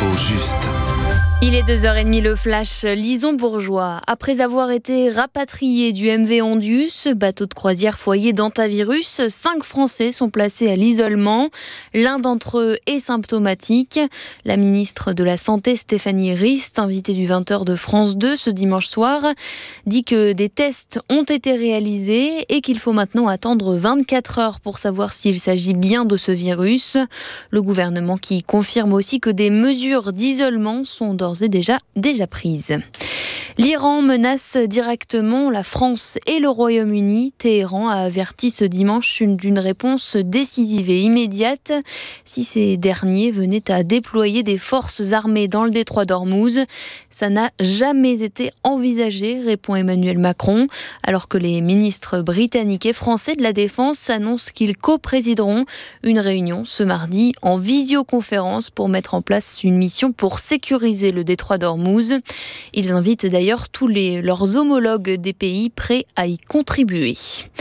L'info juste. Il est 2h30, le flash. Lison Bourgeois. Après avoir été rapatrié du MV Ondius, bateau de croisière foyer d'antivirus, 5 Français sont placés à l'isolement. L'un d'entre eux est symptomatique. La ministre de la Santé, Stéphanie Rist, invitée du 20h de France 2 ce dimanche soir, dit que des tests ont été réalisés et qu'il faut maintenant attendre 24 heures pour savoir s'il s'agit bien de ce virus. Le gouvernement qui confirme aussi que des mesures d'isolement sont d'ores et déjà prises. L'Iran menace directement la France et le Royaume-Uni. Téhéran a averti ce dimanche d'une réponse décisive et immédiate si ces derniers venaient à déployer des forces armées dans le détroit d'Ormuz. Ça n'a jamais été envisagé, répond Emmanuel Macron, alors que les ministres britanniques et français de la Défense annoncent qu'ils co-présideront une réunion ce mardi en visioconférence pour mettre en place une mission pour sécuriser le détroit d'Ormuz. Ils invitent d'ailleurs tous leurs homologues des pays prêts à y contribuer.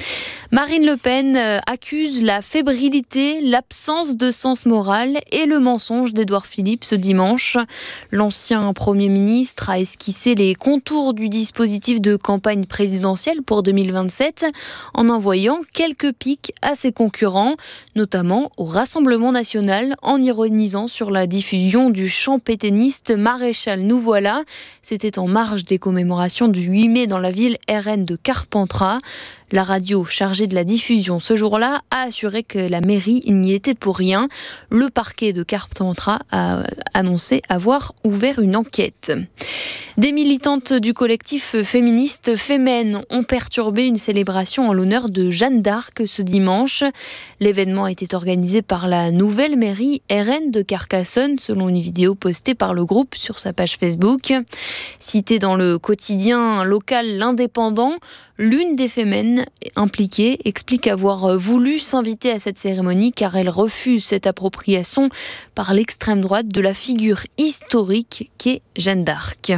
Marine Le Pen accuse la fébrilité, l'absence de sens moral et le mensonge d'Édouard Philippe ce dimanche. L'ancien Premier ministre a esquissé les contours du dispositif de campagne présidentielle pour 2027 en envoyant quelques piques à ses concurrents, notamment au Rassemblement national, en ironisant sur la diffusion du chant pétainiste Maréchal nous voilà. C'était en marge des commémorations du 8 mai dans la ville RN de Carpentras. La radio chargée de la diffusion ce jour-là a assuré que la mairie n'y était pour rien. Le parquet de Carpentras a annoncé avoir ouvert une enquête. Des militantes du collectif féministe Femen ont perturbé une célébration en l'honneur de Jeanne d'Arc ce dimanche. L'événement était organisé par la nouvelle mairie RN de Carcassonne, selon une vidéo postée par le groupe sur sa page Facebook. Citée dans le quotidien local L'Indépendant, l'une des Femen impliquée explique avoir voulu s'inviter à cette cérémonie car elle refuse cette appropriation par l'extrême droite de la figure historique qu'est Jeanne d'Arc.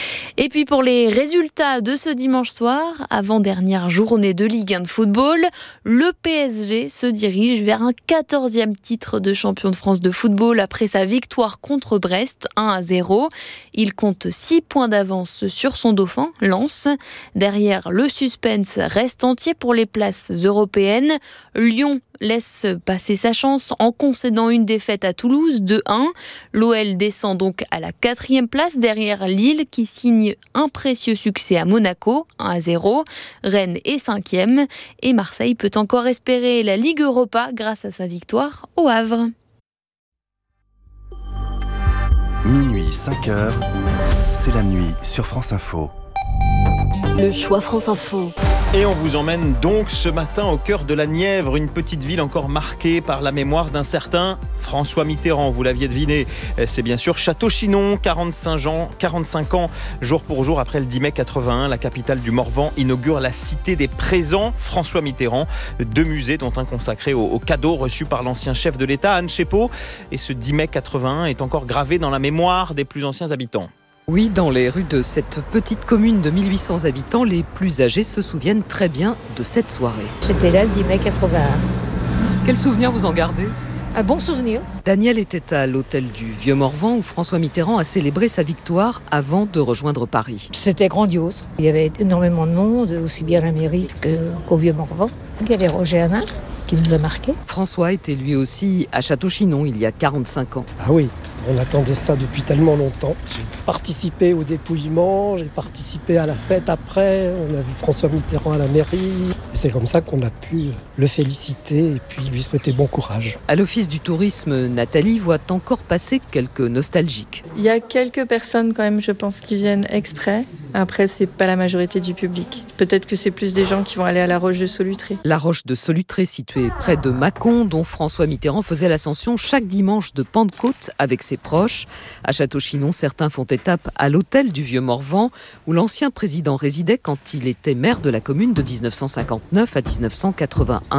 Et puis pour les résultats de ce dimanche soir, avant-dernière journée de Ligue 1 de football, le PSG se dirige vers un 14e titre de champion de France de football après sa victoire contre Brest 1-0. Il compte 6 points d'avance sur son dauphin, Lens. Derrière, le suspense reste entier pour les places européennes. Lyon laisse passer sa chance en concédant une défaite à Toulouse 2-1. L'OL descend donc à la 4e place derrière Lille qui signe un précieux succès à Monaco 1-0. Rennes est 5e et Marseille peut encore espérer la Ligue Europa grâce à sa victoire au Havre. Minuit 5h, c'est la nuit sur France Info. Le choix France Info. Et on vous emmène donc ce matin au cœur de la Nièvre, une petite ville encore marquée par la mémoire d'un certain François Mitterrand. Vous l'aviez deviné, c'est bien sûr Château-Chinon, 45 ans, jour pour jour après le 10 mai 81, la capitale du Morvan inaugure la Cité des Présents François Mitterrand. 2 musées dont un consacré aux cadeaux reçus par l'ancien chef de l'État, Anne Chépot. Et ce 10 mai 81 est encore gravé dans la mémoire des plus anciens habitants. Oui, dans les rues de cette petite commune de 1800 habitants, les plus âgés se souviennent très bien de cette soirée. J'étais là le 10 mai 81. Quel souvenir vous en gardez ? Un bon souvenir. Daniel était à l'hôtel du Vieux-Morvan où François Mitterrand a célébré sa victoire avant de rejoindre Paris. C'était grandiose. Il y avait énormément de monde, aussi bien à la mairie qu'au Vieux-Morvan. Il y avait Roger Hanin qui nous a marqués. François était lui aussi à Château-Chinon il y a 45 ans. Ah oui, on attendait ça depuis tellement longtemps. J'ai participé au dépouillement, j'ai participé à la fête après, on a vu François Mitterrand à la mairie. Et c'est comme ça qu'on a pu le féliciter et puis lui souhaiter bon courage. À l'Office du tourisme, Nathalie voit encore passer quelques nostalgiques. Il y a quelques personnes quand même, je pense, qui viennent exprès. Après, c'est pas la majorité du public. Peut-être que c'est plus des gens qui vont aller à la Roche de Solutré. La Roche de Solutré, située près de Mâcon, dont François Mitterrand faisait l'ascension chaque dimanche de Pentecôte avec ses proches. À Château-Chinon, certains font étape à l'hôtel du Vieux-Morvan, où l'ancien président résidait quand il était maire de la commune de 1959 à 1981.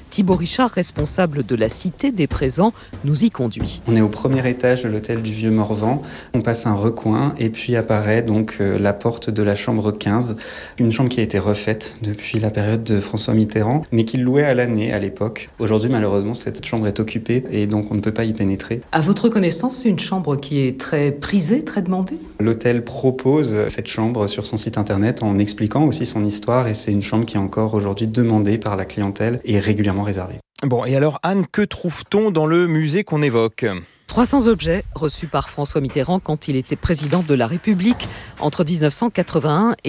Thibaut Richard, responsable de la Cité des Présents, nous y conduit. On est au premier étage de l'hôtel du Vieux-Morvan. On passe un recoin et puis apparaît donc la porte de la chambre 15. Une chambre qui a été refaite depuis la période de François Mitterrand, mais qu'il louait à l'année à l'époque. Aujourd'hui, malheureusement, cette chambre est occupée et donc on ne peut pas y pénétrer. À votre connaissance, c'est une chambre qui est très prisée, très demandée ? L'hôtel propose cette chambre sur son site internet en expliquant aussi son histoire et c'est une chambre qui est encore aujourd'hui demandée par la clientèle et régulièrement réservée. Bon, et alors Anne, que trouve-t-on dans le musée qu'on évoque ? 300 objets reçus par François Mitterrand quand il était président de la République entre 1981 et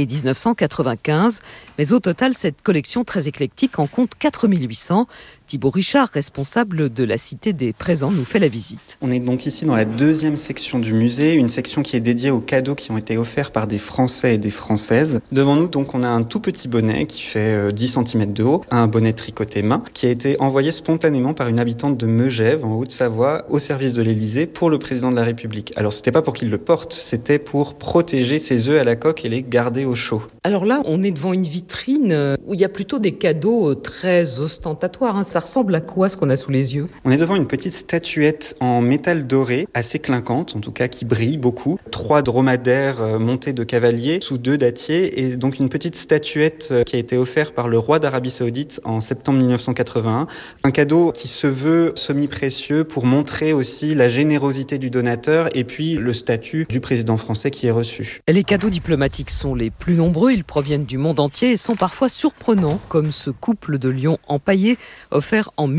1995. Mais au total, cette collection très éclectique en compte 4800. Thibaut Richard, responsable de la Cité des Présents, nous fait la visite. On est donc ici dans la deuxième section du musée, une section qui est dédiée aux cadeaux qui ont été offerts par des Français et des Françaises. Devant nous, donc, on a un tout petit bonnet qui fait 10 cm de haut, un bonnet tricoté main, qui a été envoyé spontanément par une habitante de Megève, en Haute-Savoie, au service de l'Élysée pour le président de la République. Alors, c'était pas pour qu'il le porte, c'était pour protéger ses œufs à la coque et les garder au chaud. Alors là, on est devant une vitrine où il y a plutôt des cadeaux très ostentatoires. Ça ressemble à quoi, ce qu'on a sous les yeux ? On est devant une petite statuette en métal doré, assez clinquante, en tout cas qui brille beaucoup. 3 dromadaires montés de cavaliers sous 2 dattiers et donc une petite statuette qui a été offerte par le roi d'Arabie Saoudite en septembre 1981. Un cadeau qui se veut semi-précieux pour montrer aussi la générosité du donateur et puis le statut du président français qui est reçu. Les cadeaux diplomatiques sont les plus nombreux. Ils proviennent du monde entier et sont parfois surprenants, comme ce couple de lions empaillés offert en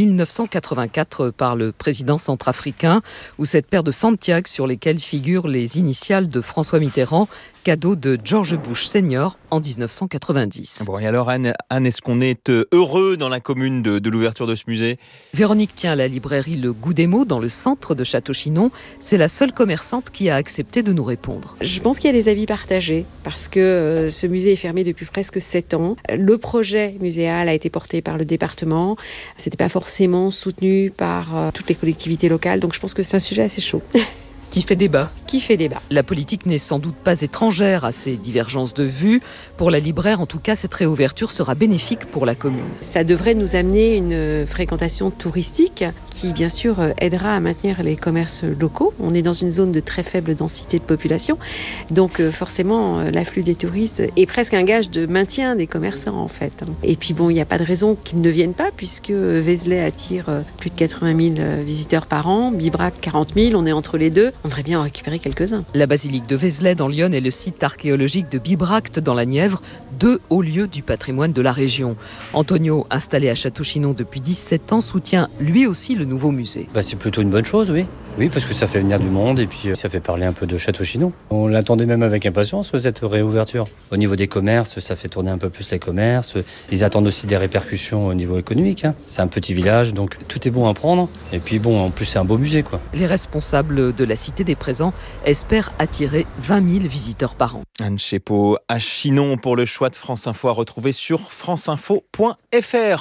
1984 par le président centrafricain, ou cette paire de Santiago sur lesquelles figurent les initiales de François Mitterrand, cadeau de George Bush Senior en 1990. Bon, et alors Anne, est-ce qu'on est heureux dans la commune de l'ouverture de ce musée ? Véronique tient la librairie Le Goût des mots dans le centre de Château-Chinon. C'est la seule commerçante qui a accepté de nous répondre. Je pense qu'il y a des avis partagés parce que ce musée est fermé depuis presque 7 ans. Le projet muséal a été porté par le département. C'était pas forcément soutenu par toutes les collectivités locales. Donc je pense que c'est un sujet assez chaud. Qui fait débat. La politique n'est sans doute pas étrangère à ces divergences de vues. Pour la libraire, en tout cas, cette réouverture sera bénéfique pour la commune. Ça devrait nous amener une fréquentation touristique qui, bien sûr, aidera à maintenir les commerces locaux. On est dans une zone de très faible densité de population. Donc, forcément, l'afflux des touristes est presque un gage de maintien des commerçants, en fait. Et puis, bon, il n'y a pas de raison qu'ils ne viennent pas puisque Vézelay attire plus de 80 000 visiteurs par an, Bibrac 40 000, on est entre les deux. On devrait bien en récupérer quelques-uns. La basilique de Vézelay dans l'Yonne et le site archéologique de Bibracte dans la Nièvre, 2 hauts lieux du patrimoine de la région. Antonio, installé à Château-Chinon depuis 17 ans, soutient lui aussi le nouveau musée. C'est plutôt une bonne chose, oui. Oui, parce que ça fait venir du monde et puis ça fait parler un peu de Château-Chinon. On l'attendait même avec impatience, cette réouverture. Au niveau des commerces, ça fait tourner un peu plus les commerces. Ils attendent aussi des répercussions au niveau économique. C'est un petit village, donc tout est bon à prendre. Et puis bon, en plus, c'est un beau musée, quoi. Les responsables de la Cité des Présents espèrent attirer 20 000 visiteurs par an. Anne Chépot à Chinon pour le choix de France Info à retrouver sur franceinfo.fr.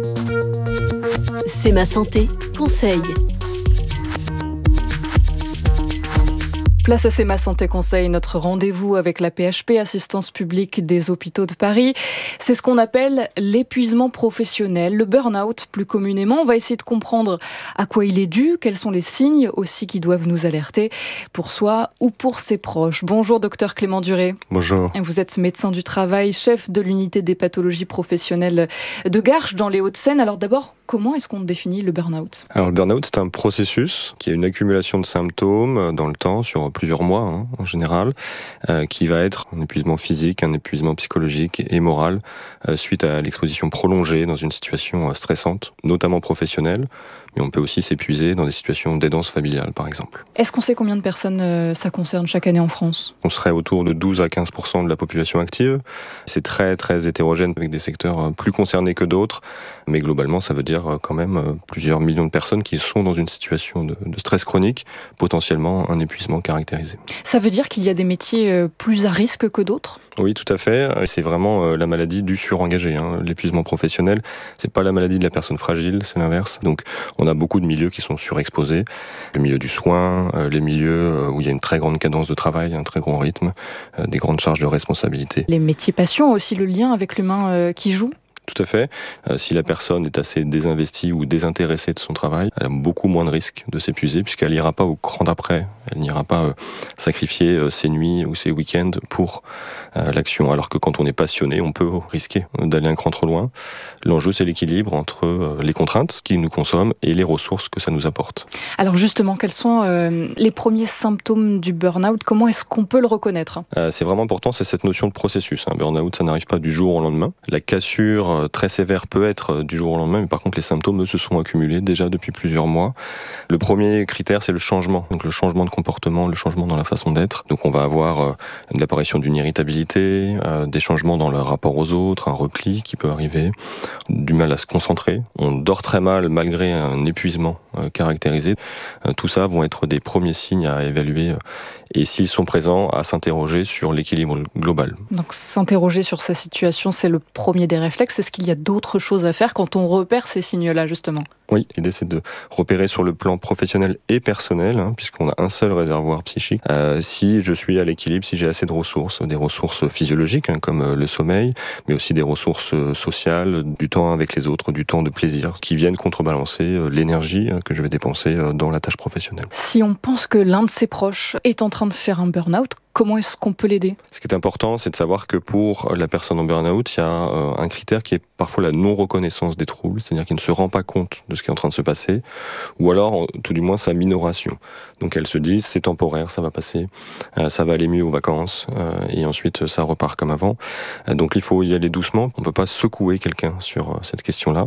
C'est ma santé, conseil. Place à C'est ma santé conseil, notre rendez-vous avec la PHP, Assistance publique des hôpitaux de Paris. C'est ce qu'on appelle l'épuisement professionnel, le burn-out plus communément. On va essayer de comprendre à quoi il est dû, quels sont les signes aussi qui doivent nous alerter pour soi ou pour ses proches. Bonjour docteur Clément Duré. Bonjour. Vous êtes médecin du travail, chef de l'unité des pathologies professionnelles de Garches dans les Hauts-de-Seine. Alors d'abord, comment est-ce qu'on définit le burn-out ? Alors le burn-out, c'est un processus qui est une accumulation de symptômes dans le temps, sur plusieurs mois en général, qui va être un épuisement physique, un épuisement psychologique et moral suite à l'exposition prolongée dans une situation stressante, notamment professionnelle, mais on peut aussi s'épuiser dans des situations d'aidance familiale par exemple. Est-ce qu'on sait combien de personnes ça concerne chaque année en France ? On serait autour de 12 à 15% de la population active. C'est très très hétérogène avec des secteurs plus concernés que d'autres, mais globalement ça veut dire quand même plusieurs millions de personnes qui sont dans une situation de stress chronique, potentiellement un épuisement caractérisé. Ça veut dire qu'il y a des métiers plus à risque que d'autres ? Oui, tout à fait. C'est vraiment la maladie du surengagé. L'épuisement professionnel, c'est pas la maladie de la personne fragile, c'est l'inverse. Donc, on a beaucoup de milieux qui sont surexposés. Le milieu du soin, les milieux où il y a une très grande cadence de travail, un très grand rythme, des grandes charges de responsabilité. Les métiers passion ont aussi le lien avec l'humain qui joue ? Tout à fait. Si la personne est assez désinvestie ou désintéressée de son travail, elle a beaucoup moins de risques de s'épuiser puisqu'elle n'ira pas au cran d'après. Elle n'ira pas sacrifier ses nuits ou ses week-ends pour l'action. Alors que quand on est passionné, on peut risquer d'aller un cran trop loin. L'enjeu, c'est l'équilibre entre les contraintes qui nous consomment et les ressources que ça nous apporte. Alors justement, quels sont les premiers symptômes du burn-out ? Comment est-ce qu'on peut le reconnaître ? C'est vraiment important, c'est cette notion de processus. Un burn-out, ça n'arrive pas du jour au lendemain. La cassure très sévère peut être du jour au lendemain, mais par contre les symptômes se sont accumulés déjà depuis plusieurs mois. Le premier critère, c'est le changement. Donc le changement de comportement, le changement dans la façon d'être. Donc on va avoir l'apparition d'une irritabilité, des changements dans le rapport aux autres, un repli qui peut arriver, du mal à se concentrer. On dort très mal malgré un épuisement caractérisé. Tout ça vont être des premiers signes à évaluer et s'ils sont présents, à s'interroger sur l'équilibre global. Donc s'interroger sur sa situation, c'est le premier des réflexes. Est-ce qu'il y a d'autres choses à faire quand on repère ces signes-là, justement ? Oui, l'idée c'est de repérer sur le plan professionnel et personnel, puisqu'on a un seul réservoir psychique, si je suis à l'équilibre, si j'ai assez de ressources, des ressources physiologiques comme le sommeil, mais aussi des ressources sociales, du temps avec les autres, du temps de plaisir, qui viennent contrebalancer l'énergie que je vais dépenser dans la tâche professionnelle. Si on pense que l'un de ses proches est en train de faire un burn-out, comment est-ce qu'on peut l'aider ? Ce qui est important, c'est de savoir que pour la personne en burn-out, il y a un critère qui est parfois la non-reconnaissance des troubles, c'est-à-dire qu'il ne se rend pas compte de ce qui est en train de se passer, ou alors, tout du moins, sa minoration. Donc elle se dit, c'est temporaire, ça va passer, ça va aller mieux aux vacances, et ensuite ça repart comme avant. Donc il faut y aller doucement, on ne peut pas secouer quelqu'un sur cette question-là.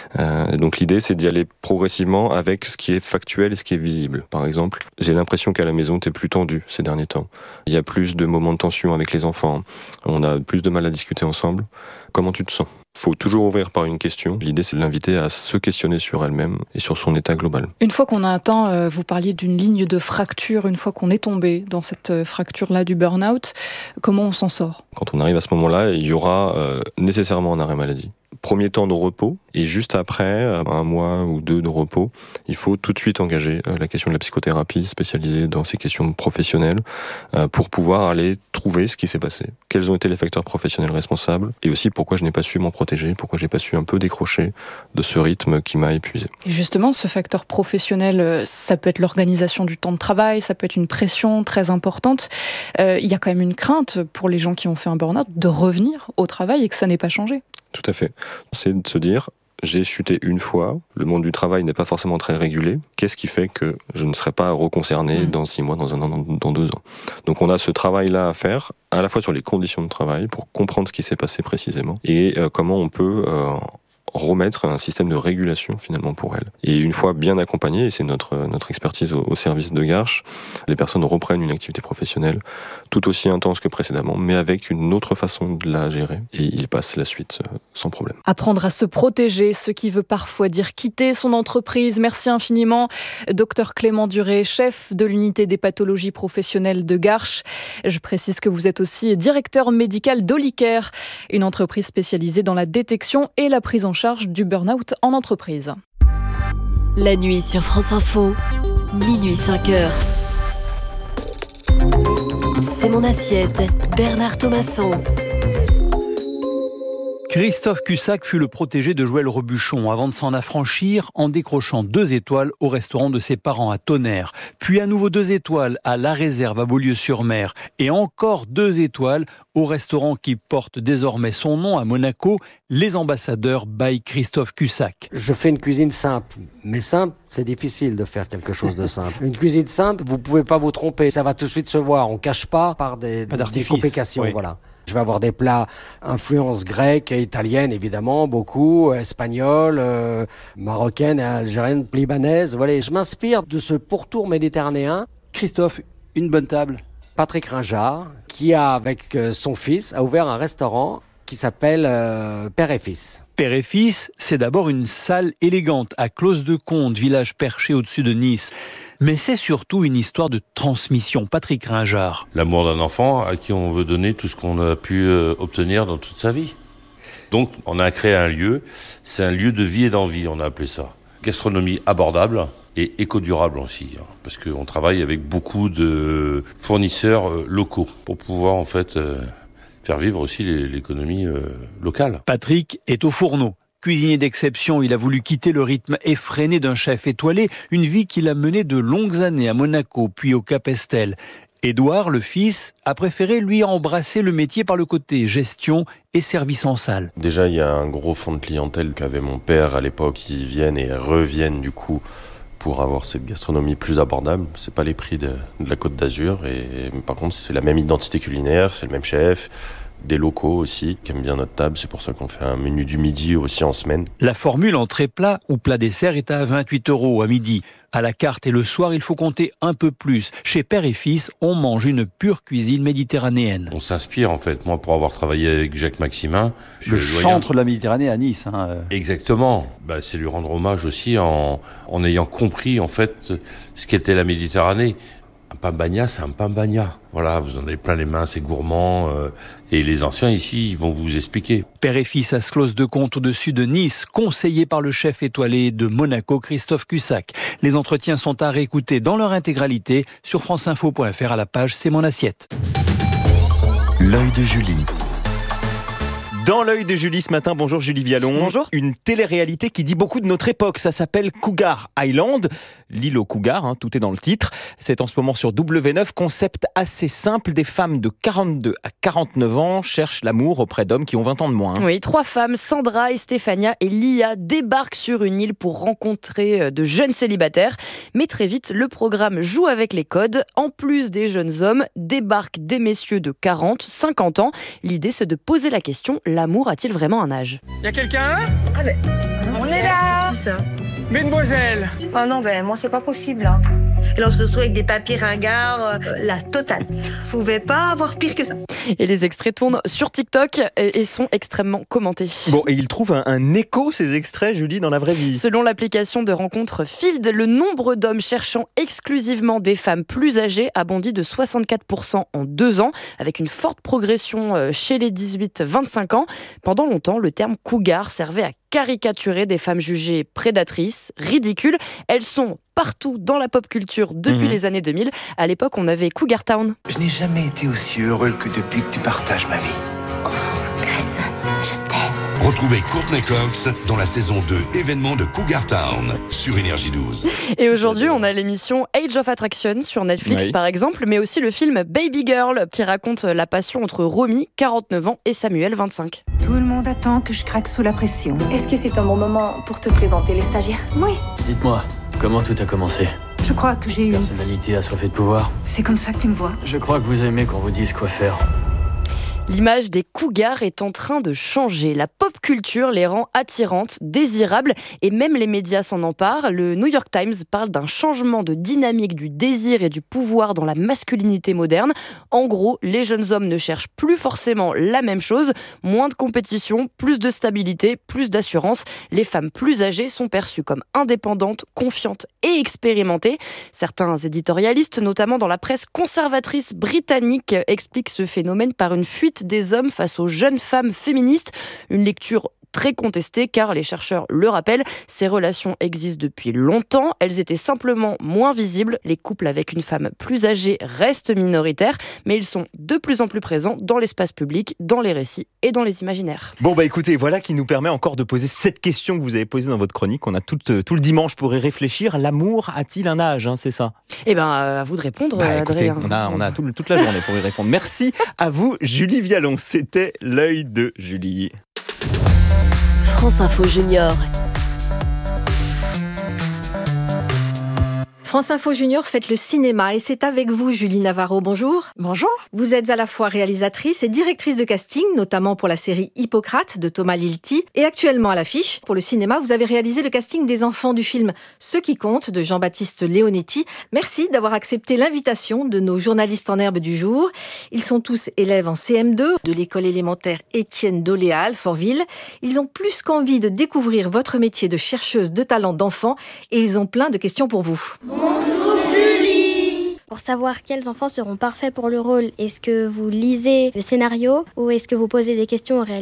Donc l'idée, c'est d'y aller progressivement avec ce qui est factuel et ce qui est visible. Par exemple, j'ai l'impression qu'à la maison, tu es plus tendu ces derniers temps. Il y a plus de moments de tension avec les enfants, on a plus de mal à discuter ensemble. Comment tu te sens ? Il faut toujours ouvrir par une question. L'idée, c'est de l'inviter à se questionner sur elle-même et sur son état global. Une fois qu'on a atteint, vous parliez d'une ligne de fracture, une fois qu'on est tombé dans cette fracture-là du burn-out, comment on s'en sort ? Quand on arrive à ce moment-là, il y aura nécessairement un arrêt maladie. Premier temps de repos, et juste après, 1 mois ou 2 de repos, il faut tout de suite engager la question de la psychothérapie spécialisée dans ces questions professionnelles pour pouvoir aller trouver ce qui s'est passé. Quels ont été les facteurs professionnels responsables, et aussi pourquoi je n'ai pas su m'en protéger, pourquoi j'ai pas su un peu décrocher de ce rythme qui m'a épuisé. Et justement, ce facteur professionnel, ça peut être l'organisation du temps de travail, ça peut être une pression très importante. Il y a quand même une crainte pour les gens qui ont fait un burn-out de revenir au travail et que ça n'ait pas changé. Tout à fait. C'est de se dire, j'ai chuté une fois, le monde du travail n'est pas forcément très régulé, qu'est-ce qui fait que je ne serai pas reconcerné dans 6 mois, dans 1 an, dans 2 ans ? Donc on a ce travail-là à faire, à la fois sur les conditions de travail, pour comprendre ce qui s'est passé précisément, et comment on peut remettre un système de régulation finalement pour elle. Et une fois bien accompagné, et c'est notre expertise au service de Garches, les personnes reprennent une activité professionnelle tout aussi intense que précédemment, mais avec une autre façon de la gérer, et ils passent la suite sans problème. Apprendre à se protéger, ce qui veut parfois dire quitter son entreprise. Merci infiniment, Dr Clément Duré, chef de l'unité des pathologies professionnelles de Garches. Je précise que vous êtes aussi directeur médical d'Olicare, une entreprise spécialisée dans la détection et la prise en charge du burn-out en entreprise. La nuit sur France Info, minuit 5h. C'est mon assiette, Bernard Thomasson. Christophe Cussac fut le protégé de Joël Robuchon avant de s'en affranchir en décrochant 2 étoiles au restaurant de ses parents à Tonnerre. Puis à nouveau 2 étoiles à La Réserve à Beaulieu-sur-Mer. Et encore 2 étoiles au restaurant qui porte désormais son nom à Monaco, Les Ambassadeurs by Christophe Cussac. Je fais une cuisine simple. Mais simple, c'est difficile de faire quelque chose de simple. Une cuisine simple, vous pouvez pas vous tromper. Ça va tout de suite se voir. On cache pas par des complications. Oui. Voilà. Je vais avoir des plats influence grecque et italienne, évidemment, beaucoup, espagnole, marocaine, algérienne, libanaise. Voilà, je m'inspire de ce pourtour méditerranéen. Christophe, une bonne table. Patrick Ringard, qui avec son fils, a ouvert un restaurant qui s'appelle Père et Fils. Père et Fils, c'est d'abord une salle élégante à Clos-de-Conde, village perché au-dessus de Nice. Mais c'est surtout une histoire de transmission. Patrick Ringard. L'amour d'un enfant à qui on veut donner tout ce qu'on a pu obtenir dans toute sa vie. Donc on a créé un lieu, c'est un lieu de vie et d'envie, on a appelé ça. Gastronomie abordable et éco-durable aussi, parce qu'on travaille avec beaucoup de fournisseurs locaux pour pouvoir en fait faire vivre aussi l'économie locale. Patrick est au fourneau. Cuisinier d'exception, il a voulu quitter le rythme effréné d'un chef étoilé, une vie qu'il a menée de longues années à Monaco, puis au Cap Estel. Édouard, le fils, a préféré lui embrasser le métier par le côté gestion et service en salle. Déjà, il y a un gros fond de clientèle qu'avait mon père à l'époque, qui viennent et reviennent du coup pour avoir cette gastronomie plus abordable. C'est pas les prix de la Côte d'Azur, et par contre c'est la même identité culinaire, c'est le même chef, des locaux aussi qui aiment bien notre table. C'est pour ça qu'on fait un menu du midi aussi en semaine. La formule entrée plat ou plat dessert est à 28 € à midi. À la carte et le soir, il faut compter un peu plus. Chez Père et Fils, on mange une pure cuisine méditerranéenne. On s'inspire en fait. Moi, pour avoir travaillé avec Jacques Maximin, le chantre de la Méditerranée à Nice. Exactement. C'est lui rendre hommage aussi en ayant compris en fait ce qu'était la Méditerranée. Un pain bagna, c'est un pain bagna. Voilà, vous en avez plein les mains, c'est gourmand. Et les anciens ici, ils vont vous expliquer. Père et Fils à Sclos de Comte au-dessus de Nice, conseillé par le chef étoilé de Monaco, Christophe Cussac. Les entretiens sont à réécouter dans leur intégralité sur franceinfo.fr à la page C'est mon assiette. L'œil de Julie. Dans l'œil de Julie ce matin, bonjour Julie Vialon. Bonjour. Une télé-réalité qui dit beaucoup de notre époque, ça s'appelle Cougar Island, l'île aux cougars, tout est dans le titre. C'est en ce moment sur W9, concept assez simple, des femmes de 42 à 49 ans cherchent l'amour auprès d'hommes qui ont 20 ans de moins. Oui, 3 femmes, Sandra, Estefania et Lia, débarquent sur une île pour rencontrer de jeunes célibataires. Mais très vite, le programme joue avec les codes. En plus des jeunes hommes, débarquent des messieurs de 40, 50 ans. L'idée, c'est de poser la question, l'amour a-t-il vraiment un âge ? Y'a quelqu'un ? Ah ben, on est là. C'est qui ça ? Mesdemoiselles. Ah non, moi c'est pas possible. Et là on se retrouve avec des papiers ringards, la totale. Vous pouvez pas avoir pire que ça. Et les extraits tournent sur TikTok et sont extrêmement commentés. Bon, et ils trouvent un écho, ces extraits, Julie, dans la vraie vie. Selon l'application de rencontre Field, le nombre d'hommes cherchant exclusivement des femmes plus âgées a bondi de 64% en 2 ans, avec une forte progression chez les 18-25 ans. Pendant longtemps, le terme cougar servait à caricaturer des femmes jugées prédatrices, ridicules. Elles sont partout dans la pop culture depuis les années 2000. À l'époque, on avait Cougar Town. Je n'ai jamais été aussi heureux que depuis que tu partages ma vie. Oh, Grayson, je t'aime. Retrouvez Courtney Cox dans la saison 2 événement de Cougar Town sur Énergie 12. Et aujourd'hui, on a l'émission Age of Attraction sur Netflix, par exemple, mais aussi le film Baby Girl qui raconte la passion entre Romy, 49 ans, et Samuel, 25. Tout le monde attend que je craque sous la pression. Est-ce que c'est un bon moment pour te présenter les stagiaires ? Oui. Dites-moi, comment tout a commencé ? Je crois que j'ai eu... Personnalité assoiffée de pouvoir. C'est comme ça que tu me vois. Je crois que vous aimez qu'on vous dise quoi faire. L'image des cougars est en train de changer. La pop culture les rend attirantes, désirables, et même les médias s'en emparent. Le New York Times parle d'un changement de dynamique du désir et du pouvoir dans la masculinité moderne. En gros, les jeunes hommes ne cherchent plus forcément la même chose. Moins de compétition, plus de stabilité, plus d'assurance. Les femmes plus âgées sont perçues comme indépendantes, confiantes et expérimentées. Certains éditorialistes, notamment dans la presse conservatrice britannique, expliquent ce phénomène par une fuite des hommes face aux jeunes femmes féministes. Une lecture très contestée car les chercheurs le rappellent, ces relations existent depuis longtemps, elles étaient simplement moins visibles. Les couples avec une femme plus âgée restent minoritaires, mais ils sont de plus en plus présents dans l'espace public, dans les récits et dans les imaginaires. Bon écoutez, voilà qui nous permet encore de poser cette question que vous avez posée dans votre chronique. On a tout le dimanche pour y réfléchir. L'amour a-t-il un âge, c'est ça ? À vous de répondre. Écoutez, on a toute la journée pour y répondre. Merci à vous, Julie Vialon. C'était l'œil de Julie. France Info Junior. France Info Junior fête le cinéma et c'est avec vous Julie Navarro, bonjour. Bonjour. Vous êtes à la fois réalisatrice et directrice de casting, notamment pour la série Hippocrate de Thomas Lilti. Et actuellement à l'affiche, pour le cinéma, vous avez réalisé le casting des enfants du film Ce qui compte de Jean-Baptiste Leonetti. Merci d'avoir accepté l'invitation de nos journalistes en herbe du jour. Ils sont tous élèves en CM2 de l'école élémentaire Étienne Doléa à Alfortville. Ils ont plus qu'envie de découvrir votre métier de chercheuse de talent d'enfants et ils ont plein de questions pour vous. Bonjour Julie. Pour savoir quels enfants seront parfaits pour le rôle, est-ce que vous lisez le scénario ou est-ce que vous posez des questions au réalisateur ?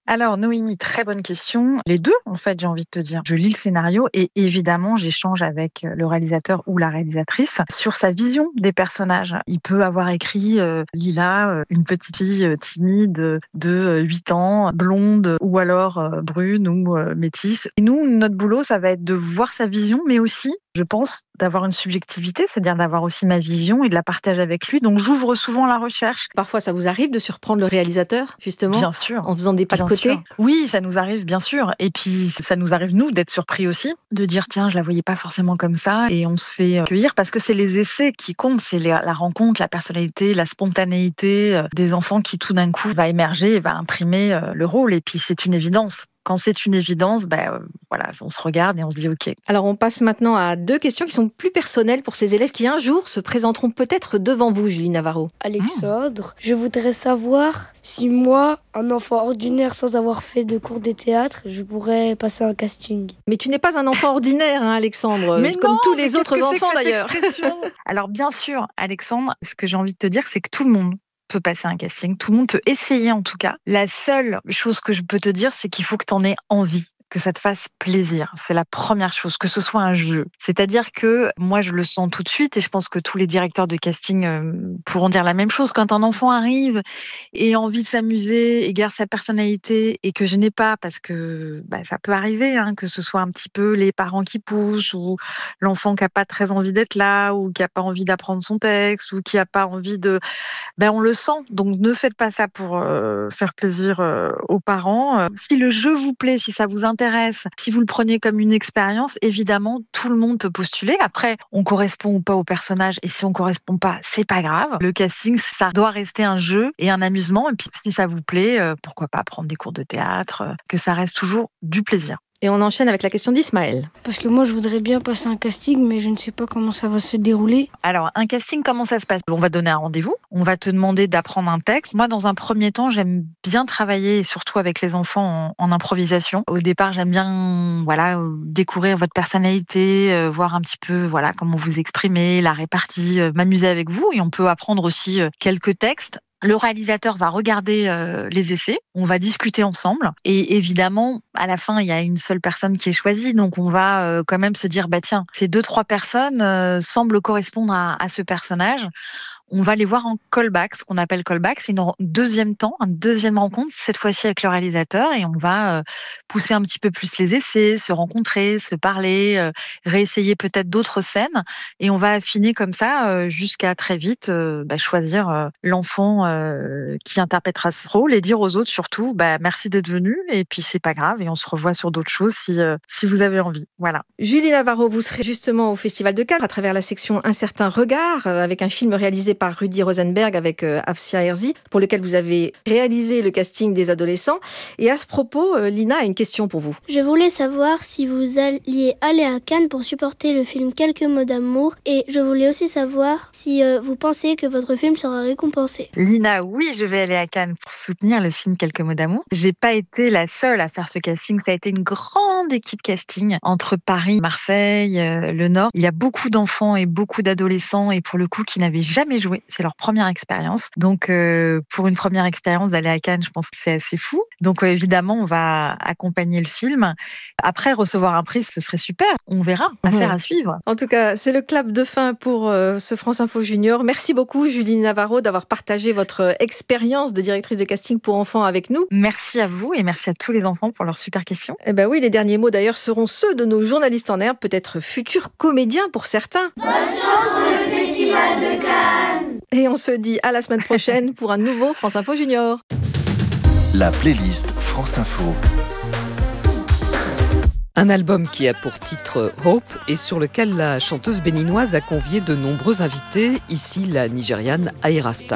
Alors Noémie, très bonne question. Les deux, en fait, j'ai envie de te dire. Je lis le scénario et évidemment, j'échange avec le réalisateur ou la réalisatrice sur sa vision des personnages. Il peut avoir écrit Lila, une petite fille timide de 8 ans, blonde ou alors brune ou métisse. Et nous, notre boulot, ça va être de voir sa vision, mais aussi, je pense, d'avoir une subjectivité, c'est-à-dire d'avoir aussi ma vision et de la partager avec lui. Donc j'ouvre souvent la recherche. Parfois, ça vous arrive de surprendre le réalisateur, justement, bien sûr, en faisant des pas de côté. Sûr. Oui, ça nous arrive, bien sûr. Et puis, ça nous arrive, nous, d'être surpris aussi, de dire, tiens, je la voyais pas forcément comme ça. Et on se fait accueillir parce que c'est les essais qui comptent. C'est la rencontre, la personnalité, la spontanéité des enfants qui, tout d'un coup, va émerger et va imprimer le rôle. Et puis, c'est une évidence. Quand c'est une évidence, voilà, on se regarde et on se dit OK. Alors, on passe maintenant à 2 questions qui sont plus personnelles pour ces élèves qui, un jour, se présenteront peut-être devant vous, Julie Navarro. Alexandre, je voudrais savoir si moi, un enfant ordinaire sans avoir fait de cours de théâtre, je pourrais passer un casting. Mais tu n'es pas un enfant ordinaire, hein, Alexandre, mais comme non, tous les autres enfants d'ailleurs. Alors bien sûr, Alexandre, ce que j'ai envie de te dire, c'est que tout le monde peut passer un casting, tout le monde peut essayer en tout cas. La seule chose que je peux te dire, c'est qu'il faut que tu en aies envie, que ça te fasse plaisir. C'est la première chose, que ce soit un jeu. C'est-à-dire que moi, je le sens tout de suite et je pense que tous les directeurs de casting pourront dire la même chose. Quand un enfant arrive et a envie de s'amuser et garde sa personnalité et que je n'ai pas, parce que ça peut arriver, hein, que ce soit un petit peu les parents qui poussent ou l'enfant qui n'a pas très envie d'être là ou qui n'a pas envie d'apprendre son texte ou qui n'a pas envie de... on le sent. Donc, ne faites pas ça pour faire plaisir aux parents. Si le jeu vous plaît, si ça vous intéresse, si vous le prenez comme une expérience, évidemment, tout le monde peut postuler. Après, on correspond ou pas au personnage, et si on correspond pas, c'est pas grave. Le casting, ça doit rester un jeu et un amusement. Et puis, si ça vous plaît, pourquoi pas prendre des cours de théâtre, que ça reste toujours du plaisir. Et on enchaîne avec la question d'Ismaël. Parce que moi, je voudrais bien passer un casting, mais je ne sais pas comment ça va se dérouler. Alors, un casting, comment ça se passe ? On va donner un rendez-vous. On va te demander d'apprendre un texte. Moi, dans un premier temps, j'aime bien travailler, surtout avec les enfants, en improvisation. Au départ, j'aime bien découvrir votre personnalité, voir un petit peu comment vous exprimez, la répartie, m'amuser avec vous. Et on peut apprendre aussi quelques textes. Le réalisateur va regarder les essais, on va discuter ensemble et évidemment, à la fin, il y a une seule personne qui est choisie. Donc, on va quand même se dire, tiens, ces 2-3 personnes semblent correspondre à ce personnage. On va les voir en callback, ce qu'on appelle callback. C'est une deuxième rencontre, cette fois-ci avec le réalisateur. Et on va pousser un petit peu plus les essais, se rencontrer, se parler, réessayer peut-être d'autres scènes. Et on va affiner comme ça jusqu'à très vite choisir l'enfant qui interprétera ce rôle et dire aux autres surtout, merci d'être venu. Et puis, c'est pas grave. Et on se revoit sur d'autres choses si vous avez envie. Voilà. Julie Navarro, vous serez justement au Festival de Cannes à travers la section Un certain regard avec un film réalisé par Rudy Rosenberg avec Afsia Herzi, pour lequel vous avez réalisé le casting des adolescents. Et à ce propos, Lina a une question pour vous. Je voulais savoir si vous alliez aller à Cannes pour supporter le film Quelques mots d'amour, et je voulais aussi savoir si vous pensez que votre film sera récompensé. Lina, oui, je vais aller à Cannes pour soutenir le film Quelques mots d'amour. J'ai pas été la seule à faire ce casting, ça a été une grande équipe casting entre Paris, Marseille, le Nord. Il y a beaucoup d'enfants et beaucoup d'adolescents et pour le coup qui n'avaient jamais joué. C'est leur première expérience. Donc, pour une première expérience d'aller à Cannes, je pense que c'est assez fou. Donc, évidemment, on va accompagner le film. Après, recevoir un prix, ce serait super. On verra. Affaire à suivre. En tout cas, c'est le clap de fin pour ce France Info Junior. Merci beaucoup, Julie Navarro, d'avoir partagé votre expérience de directrice de casting pour enfants avec nous. Merci à vous et merci à tous les enfants pour leurs super questions. Oui, les derniers mots d'ailleurs seront ceux de nos journalistes en herbe, peut-être futurs comédiens pour certains. Bonne chance pour le Festival de Cannes. Et on se dit à la semaine prochaine pour un nouveau France Info Junior. La playlist France Info. Un album qui a pour titre Hope et sur lequel la chanteuse béninoise a convié de nombreux invités, ici la Nigériane Ayra Starr.